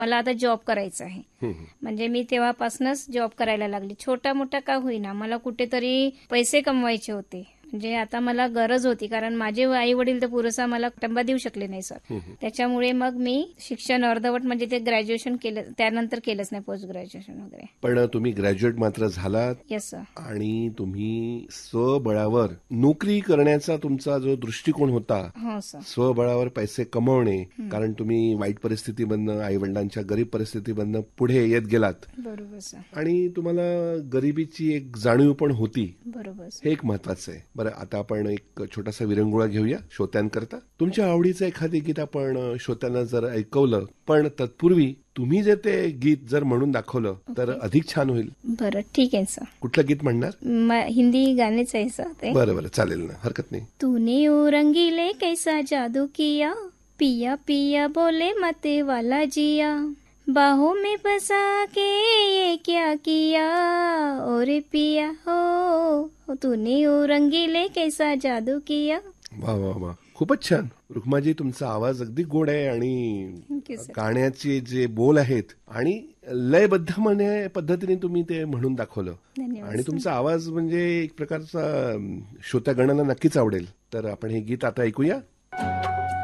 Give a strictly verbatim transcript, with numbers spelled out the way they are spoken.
मला आता जॉब करायचा आहे. म्हणजे मी तेव्हापासूनच जॉब करायला लागली. छोटा मोठा का होईना, मला कुठेतरी पैसे कमवायचे होते. म्हणजे आता मला गरज होती, कारण माझे आई वडील तर पुरेसा मला कुटुंबा देऊ शकले नाही सर. त्याच्यामुळे मग मी शिक्षण अर्धवट म्हणजे ते ग्रॅज्युएशन केलं, त्यानंतर केलंच नाही पोस्ट ग्रॅज्युएशन वगैरे. पण तुम्ही ग्रॅज्युएट मात्र झालात. Yes sir. आणि तुम्ही स्वबळावर नोकरी करण्याचा तुमचा जो दृष्टिकोन होता, हो सर. स्वबळावर पैसे कमवणे, कारण तुम्ही वाईट परिस्थितीमधनं, आई वडिलांच्या गरीब परिस्थितीमधनं पुढे येत गेलात. बरोबर सर. आणि तुम्हाला गरिबीची एक जाणीव पण होती. बरोबर सर. हे एक महत्वाचं आहे. बरं, आता आपण एक छोटासा विरंगुळा घेऊया श्रोत्यांकरता. तुमच्या आवडीचं एखादे गीत आपण श्रोत्यांना जर ऐकवलं, पण तत्पूर्वी तुम्ही जे ते गीत जर म्हणून दाखवलं तर अधिक छान होईल. बरं, ठीक आहे सर. कुठलं गीत म्हणणार? म- हिंदी गाणेच आहे सर ते. बरं बरं, चालेल ना, हरकत नाही. तूने ओ रंगीले कैसा जादू किया, पिया पिया बोले मते वाला जिया, बाहों में बसा के ये क्या किया, ओरे पिया हो, तूने ओ रंगीले कैसा जादू किया. वा वा वा, खूपच छान. रुक्माजी, तुमचा आवाज अगदी गोड आहे आणि Thank you, sir. गाण्याचे जे बोल आहेत आणि लयबद्ध म्हणे पद्धतीने तुम्ही ते म्हणून दाखवलं. धन्यवाद आणि सर. तुमचा आवाज म्हणजे एक प्रकारचा श्रोत्यागणांना नक्कीच आवडेल. तर आपण हे गीत आता ऐकूया.